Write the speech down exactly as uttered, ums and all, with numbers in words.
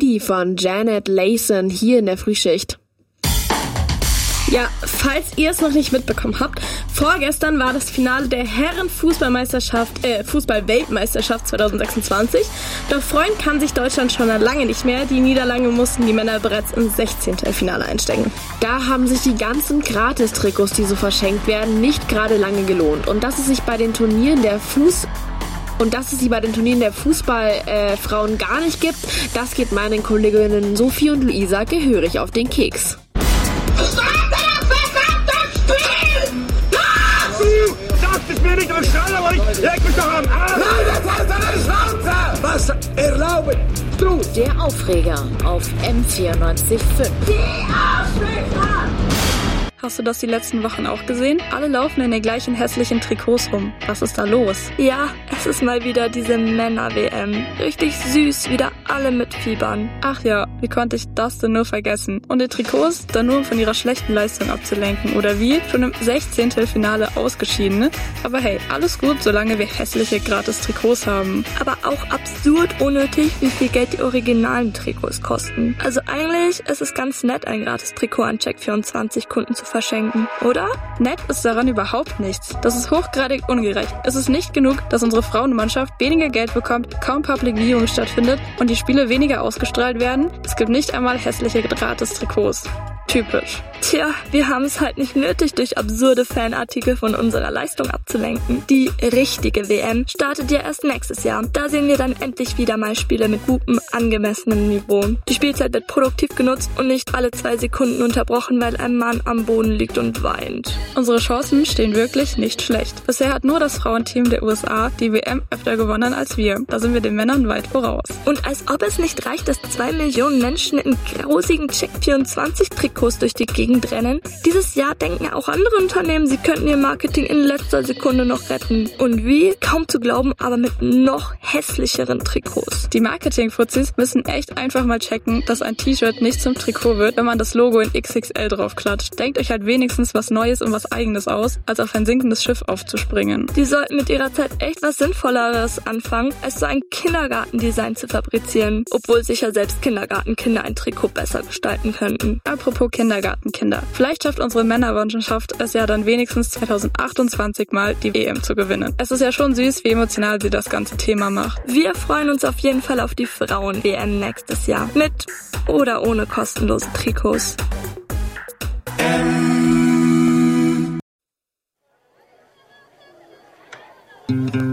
Lady von Janet Layson hier in der Frühschicht. Ja, falls ihr es noch nicht mitbekommen habt, vorgestern war das Finale der Herren-Fußballmeisterschaft, äh, Fußball-Weltmeisterschaft zwanzig sechsundzwanzig. Doch freuen kann sich Deutschland schon lange nicht mehr. Die Niederlage mussten die Männer bereits im sechzehnten Finale einstecken. Da haben sich die ganzen Gratis-Trikots, die so verschenkt werden, nicht gerade lange gelohnt. Und dass es sich bei den Turnieren der Fuß... Und dass es sie bei den Turnieren der Fußballfrauen äh, gar nicht gibt, das geht meinen Kolleginnen Sophie und Luisa gehörig auf den Keks. Ich mir nicht und schreie, aber ich leg mich doch am Arsch! Nein, das heißt eine Schnauze! Was erlauben du? Der Aufreger auf M vierundneunzig Komma fünf. Die Arschlöcher! Hast du das die letzten Wochen auch gesehen? Alle laufen in den gleichen hässlichen Trikots rum. Was ist da los? Ja, es ist mal wieder diese Männer-W M. Richtig süß, wieder alle mitfiebern. Ach ja, wie konnte ich das denn nur vergessen? Und die Trikots dann nur um von ihrer schlechten Leistung abzulenken. Oder wie? Schon im sechzehnten Finale ausgeschieden, ne? Aber hey, alles gut, solange wir hässliche Gratis-Trikots haben. Aber auch absurd unnötig, wie viel Geld die originalen Trikots kosten. Also eigentlich ist es ganz nett, ein Gratis-Trikot an Check vierundzwanzig Kunden zu verschenken, oder? Nett ist daran überhaupt nichts. Das ist hochgradig ungerecht. Es ist nicht genug, dass unsere Frauenmannschaft weniger Geld bekommt, kaum Public Viewing stattfindet und die Spiele weniger ausgestrahlt werden. Es gibt nicht einmal hässliche Gratis-Trikots. Typisch. Tja, wir haben es halt nicht nötig, durch absurde Fanartikel von unserer Leistung abzulenken. Die richtige W M startet ja erst nächstes Jahr. Da sehen wir dann endlich wieder mal Spiele mit gutem, angemessenem Niveau. Die Spielzeit wird produktiv genutzt und nicht alle zwei Sekunden unterbrochen, weil ein Mann am Boden liegt und weint. Unsere Chancen stehen wirklich nicht schlecht. Bisher hat nur das Frauenteam der U S A die W M öfter gewonnen als wir. Da sind wir den Männern weit voraus. Und als ob es nicht reicht, dass zwei Millionen Menschen in grausigen Check vierundzwanzig Trikots durch die Gegend rennen. Dieses Jahr denken auch andere Unternehmen, sie könnten ihr Marketing in letzter Sekunde noch retten. Und wie? Kaum zu glauben, aber mit noch hässlicheren Trikots. Die Marketing-Fuzis müssen echt einfach mal checken, dass ein T-Shirt nicht zum Trikot wird, wenn man das Logo in X X L draufklatscht. Denkt euch halt wenigstens was Neues und was Eigenes aus, als auf ein sinkendes Schiff aufzuspringen. Die sollten mit ihrer Zeit echt was Sinnvolleres anfangen, als so ein Kindergartendesign zu fabrizieren. Obwohl sicher selbst Kindergartenkinder ein Trikot besser gestalten könnten. Apropos Kindergartenkinder. Vielleicht schafft unsere Männermannschaft es ja dann wenigstens zwanzig achtundzwanzig mal die W M zu gewinnen. Es ist ja schon süß, wie emotional sie das ganze Thema macht. Wir freuen uns auf jeden Fall auf die Frauen-W M nächstes Jahr. Mit oder ohne kostenlose Trikots. Ähm.